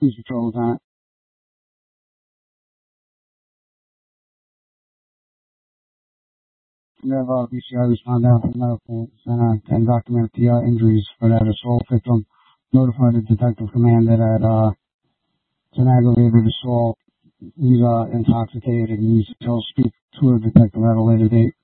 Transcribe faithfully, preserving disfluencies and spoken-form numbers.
Police Patrol Lieutenant. We have uh, B C I respond down to the medical center and document the uh, injuries for that assault victim. Notify the detective command that uh, it's an aggravated assault. He's uh, intoxicated and needs to speak to a detective at a later date.